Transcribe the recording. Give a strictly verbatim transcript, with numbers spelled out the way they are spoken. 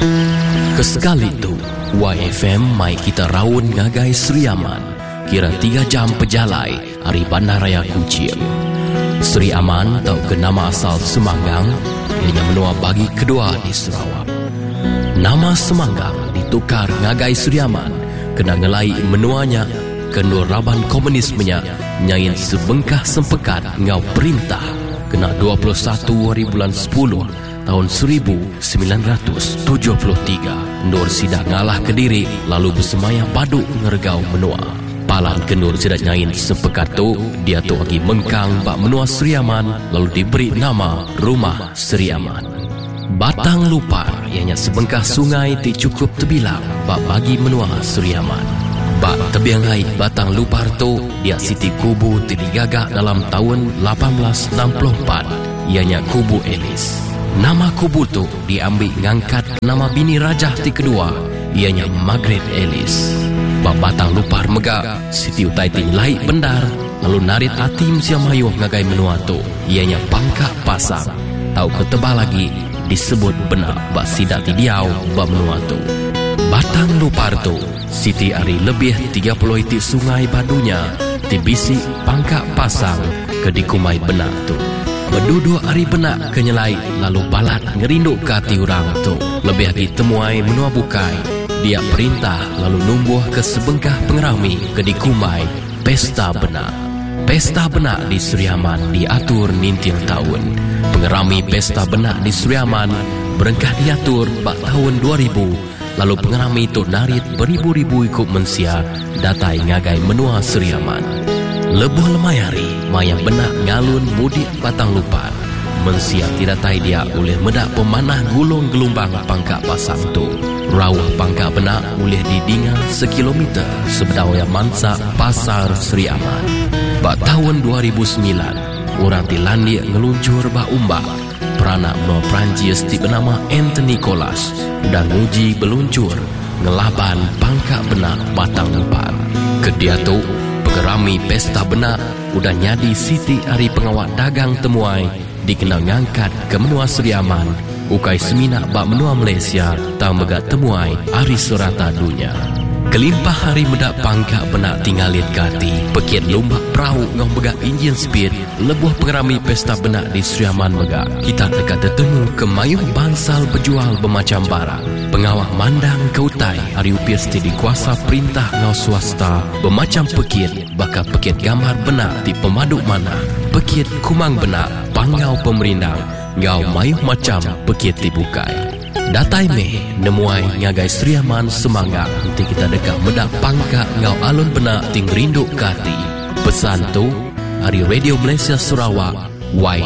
Kesekali tu Y F M mai kita raun ngagai Sri Aman. Kira tiga jam pejalai dari Bandaraya Kuching. Sri Aman tau ke nama asal Semanggang, ianya menua bagi kedua di Sarawak. Nama Semanggang ditukar ngagai Sri Aman kena ngelai menuanya kendur raban komunismenya nyain sebengkah sempekat ngau perintah kena dua puluh satu hari bulan sepuluh tahun seribu sembilan ratus tujuh puluh tiga. Nur sidak ngalah Kediri lalu bersemayah baduk ngergau menua. Palang kendur sidak nyain sempekat tu dia tu lagi mengkang bak menua Sri Aman lalu diberi nama Rumah Sri Aman. Batang Lupar ianya sebengkah sungai ti cukup terbilang bak bagi menua Sri Aman. Bak tebiang hai Batang Lupar tu dia siti kubu ti digagak dalam tahun lapan belas enam puluh empat ianya Kubu Elis. Nama kubu tu diambil ngangkat nama bini rajah ti kedua ianya Margaret Ellis. Bak Batang Lupar megak siti utai ti nyelai bendar lalu narit atim siam hayuh ngagai menua tu ianya Pangkak Pasang. Tau ketebal lagi disebut benak bak sidak ti diau bak menua tu. Batang Lupar tu siti ari lebih tiga puluh iti sungai badunya ti bisi Pangkak Pasang ke dikumai benak tu. Berduduk hari benak kenyelai lalu balat ngerinduk ke hati orang tu. Lebih lagi temuai menua bukai dia perintah lalu numbuh ke sebengkah pengerami ke dikumai Pesta Benak. Pesta Benak di Sri Aman diatur nintil tahun. Pengerami Pesta Benak di Sri Aman berengkah diatur bak tahun dua ribu. Lalu pengerami itu narit beribu-ribu ikut mensia datai ngagai menua Sri Aman. Lebuh lemayari maya benak ngalun mudik Batang Lupar. Mensia tidak tai dia oleh medak pemanah gulung gelumbang Pangkak Pasang tu. Rawah Pangkak Benak oleh didinga sekilometer sebedawaya mansa Pasar Sri Aman. Bak tahun dua ribu sembilan, orang Tilandia ngeluncur bak umbak. Peranak menua Perancis ti bernama Anthony Colas dan uji beluncur ngelaban Pangkak Benak Batang Lupar. Kedia tu pengerami Pesta Benak udah nyadi siti hari pengawal dagang temuai dikenal ngangkat ke menua Sri Aman ukai seminak bak menua Malaysia tang megat temuai hari serata dunia. Kelimpah hari medak Pangkak Benak tinggalit kati pekiat lumbak perahu ngau megak enjin speed lebuh pengerami Pesta Benak di Sri Aman megak kita dekat tertemu ke mayuh bansal berjual bermacam barang. Pengawak mandang ke utai hari upir sti dikuasa perintah ngau swasta bermacam pekiat bakal pekiat gambar benak di pemaduk mana pekiat kumang benak pangau pemerindang ngau mayuh macam pekiat dibukai. Datai meh nemuai ngagai Sri Aman Semanggang nanti kita dekat medak Pangkak ngau alun benak ting rinduk kati. Pesan tu hari Radio Malaysia Sarawak Y